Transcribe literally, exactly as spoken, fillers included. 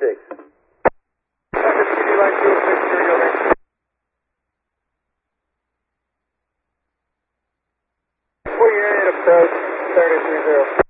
six. Line two oh six, three over. Four unit approach, thirty three zero.